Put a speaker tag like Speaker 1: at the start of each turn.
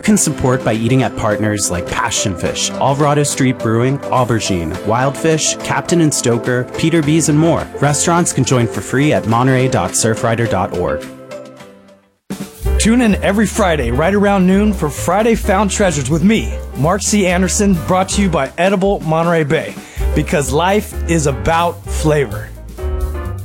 Speaker 1: can support by eating at partners like Passion Fish, Alvarado Street Brewing, Aubergine, Wildfish, Captain and Stoker, Peter B's, and more. Restaurants can join for free at monterey.surfrider.org.
Speaker 2: Tune in every Friday right around noon for Friday Found Treasures with me, Mark C. Anderson, brought to you by Edible Monterey Bay, because life is about flavor.